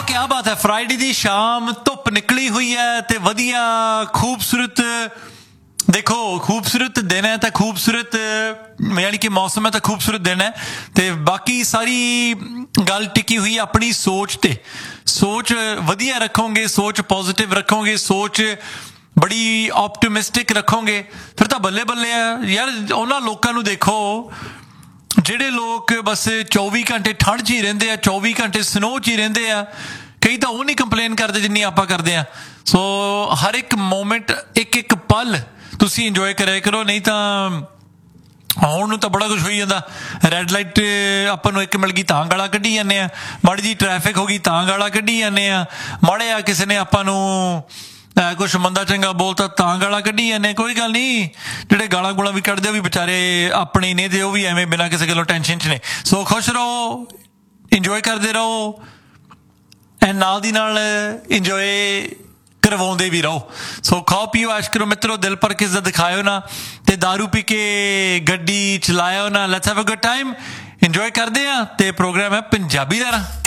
क्या बात है। फ्राइडे दी शाम धुप निकली हुई है ते वधिया खूबसूरत देखो खूबसूरत दिन है तो खूबसूरत यानी कि मौसम है तो खूबसूरत दिन है ते बाकी सारी गल टिकी हुई अपनी सोच ते सोच वधिया रखोगे सोच पॉजिटिव रखोगे सोच बड़ी ऑप्टिमिस्टिक रखोगे फिर तो बल्ले बल्ले है यार। उन्होंने लोगों को देखो ਜਿਹੜੇ लोग बस 24 घंटे ठंड 'ਚ ही ਰਹਿੰਦੇ ਆ 24 घंटे स्नो 'ਚ ही ਰਹਿੰਦੇ ਆ ਕਈ ਤਾਂ ਉਹ ਨਹੀਂ ਕੰਪਲੇਨ ਕਰਦੇ ਜਿੰਨੀ ਆਪਾਂ ਕਰਦੇ ਆ। ਸੋ ਹਰ ਇੱਕ ਮੋਮੈਂਟ ਇੱਕ ਇੱਕ ਪਲ ਤੁਸੀਂ ਇੰਜੋਏ ਕਰਿਆ ਕਰੋ ਨਹੀਂ ਤਾਂ ਆਉਣ ਨੂੰ ਤਾਂ ਬੜਾ ਕੁਝ ਹੋਈ ਜਾਂਦਾ। ਰੈੱਡ ਲਾਈਟ ਆਪਾਂ ਨੂੰ ਇੱਕ ਮਿਲ ਗਈ ਤਾਂ ਗਾਲਾਂ ਕੱਢੀ ਜਾਂਦੇ ਆ ਮਾੜੀ ਜਿਹੀ ਟ੍ਰੈਫਿਕ ਹੋ ਗਈ ਤਾਂ ਗਾਲਾਂ ਕੱਢੀ ਜਾਂਦੇ ਆ ਮਾੜੇ ਆ ਕਿਸੇ ਨੇ ਆਪਾਂ ਨੂੰ ਕੁਛ ਮੰਦਾ ਚੰਗਾ ਬੋਲਤਾ ਤਾਂ ਗਾਲਾਂ ਕੱਢੀ ਜਾਂਦੇ। ਕੋਈ ਗੱਲ ਨਹੀਂ ਜਿਹੜੇ ਗਾਲਾਂ ਗੂਲਾਂ ਵੀ ਕੱਢਦੇ ਉਹ ਵੀ ਵਿਚਾਰੇ ਆਪਣੇ ਨੇ ਤੇ ਉਹ ਵੀ ਐਵੇਂ ਬਿਨਾਂ ਕਿਸੇ ਗੱਲੋਂ ਟੈਨਸ਼ਨ 'ਚ ਨੇ। ਸੋ ਖੁਸ਼ ਰਹੋ ਇੰਜੋਏ ਕਰਦੇ ਰਹੋ ਐਂਡ ਨਾਲ ਦੀ ਨਾਲ ਇੰਜੋਏ ਕਰਵਾਉਂਦੇ ਵੀ ਰਹੋ। ਸੋ ਖਾਓ ਪੀਓ ਐਸ਼ ਕਰੋ ਮਿੱਤਰੋ ਦਿਲ ਭਰ ਕੇ ਇੱਜ਼ਤ ਦਿਖਾਇਓ ਨਾ ਤੇ ਦਾਰੂ ਪੀ ਕੇ ਗੱਡੀ ਚਲਾਇਓ ਨਾ। Let's have a good time enjoy ਕਰਦੇ ਆ ਤੇ ਪ੍ਰੋਗਰਾਮ ਹੈ ਪੰਜਾਬੀ ਦਾ।